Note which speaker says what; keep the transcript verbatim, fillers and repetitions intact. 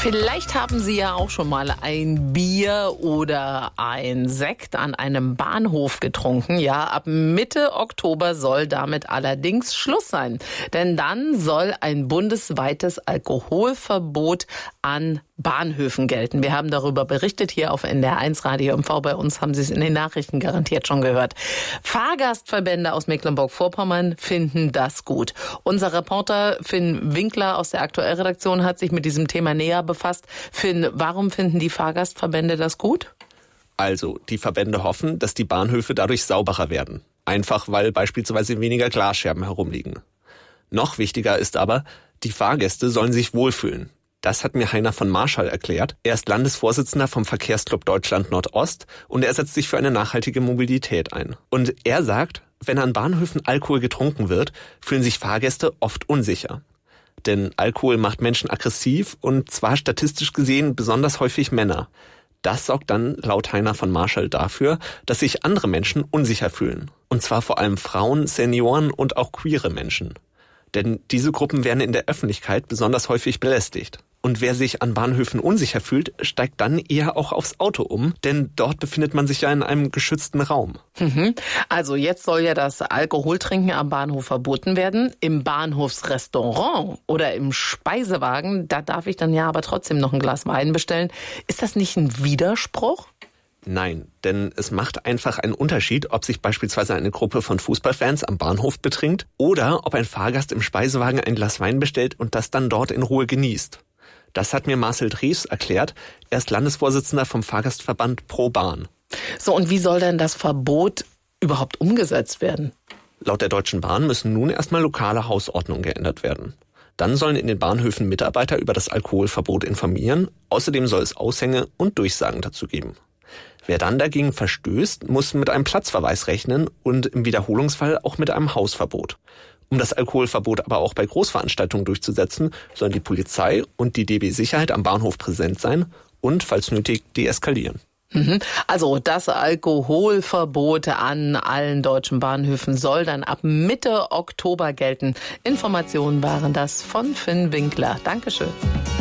Speaker 1: Vielleicht haben Sie ja auch schon mal ein Bier oder ein Sekt an einem Bahnhof getrunken. Ja, ab Mitte Oktober soll damit allerdings Schluss sein. Denn dann soll ein bundesweites Alkoholverbot an Bahnhöfen gelten. Wir haben darüber berichtet hier auf N D R eins Radio M V. Bei uns haben Sie es in den Nachrichten garantiert schon gehört. Fahrgastverbände aus Mecklenburg-Vorpommern finden das gut. Unser Reporter Finn Winkler aus der Aktuellredaktion hat sich mit diesem Thema näher befasst. Finn, warum finden die Fahrgastverbände das gut?
Speaker 2: Also, die Verbände hoffen, dass die Bahnhöfe dadurch sauberer werden. Einfach, weil beispielsweise weniger Glasscherben herumliegen. Noch wichtiger ist aber, die Fahrgäste sollen sich wohlfühlen. Das hat mir Heiner von Marschall erklärt. Er ist Landesvorsitzender vom Verkehrsclub Deutschland Nordost und er setzt sich für eine nachhaltige Mobilität ein. Und er sagt, wenn an Bahnhöfen Alkohol getrunken wird, fühlen sich Fahrgäste oft unsicher. Denn Alkohol macht Menschen aggressiv und zwar statistisch gesehen besonders häufig Männer. Das sorgt dann laut Heiner von Marschall dafür, dass sich andere Menschen unsicher fühlen. Und zwar vor allem Frauen, Senioren und auch queere Menschen. Denn diese Gruppen werden in der Öffentlichkeit besonders häufig belästigt. Und wer sich an Bahnhöfen unsicher fühlt, steigt dann eher auch aufs Auto um, denn dort befindet man sich ja in einem geschützten Raum.
Speaker 1: Mhm. Also jetzt soll ja das Alkoholtrinken am Bahnhof verboten werden. Im Bahnhofsrestaurant oder im Speisewagen, da darf ich dann ja aber trotzdem noch ein Glas Wein bestellen. Ist das nicht ein Widerspruch?
Speaker 2: Nein, denn es macht einfach einen Unterschied, ob sich beispielsweise eine Gruppe von Fußballfans am Bahnhof betrinkt oder ob ein Fahrgast im Speisewagen ein Glas Wein bestellt und das dann dort in Ruhe genießt. Das hat mir Marcel Drews erklärt. Er ist Landesvorsitzender vom Fahrgastverband Pro Bahn.
Speaker 1: So, und wie soll denn das Verbot überhaupt umgesetzt werden?
Speaker 2: Laut der Deutschen Bahn müssen nun erstmal lokale Hausordnungen geändert werden. Dann sollen in den Bahnhöfen Mitarbeiter über das Alkoholverbot informieren. Außerdem soll es Aushänge und Durchsagen dazu geben. Wer dann dagegen verstößt, muss mit einem Platzverweis rechnen und im Wiederholungsfall auch mit einem Hausverbot. Um das Alkoholverbot aber auch bei Großveranstaltungen durchzusetzen, sollen die Polizei und die D B Sicherheit am Bahnhof präsent sein und, falls nötig, deeskalieren.
Speaker 1: Also das Alkoholverbot an allen deutschen Bahnhöfen soll dann ab Mitte Oktober gelten. Informationen waren das von Finn Winkler. Dankeschön.